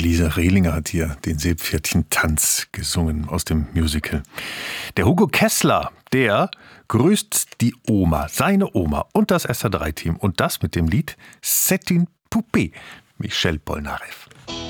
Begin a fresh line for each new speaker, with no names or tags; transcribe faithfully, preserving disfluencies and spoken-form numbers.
Elise Rehlinger hat hier den Seepferdchen-Tanz gesungen aus dem Musical. Der Hugo Kessler, der grüßt die Oma, seine Oma und das S R drei Team. Und das mit dem Lied C'est une poupée, Michel Polnareff.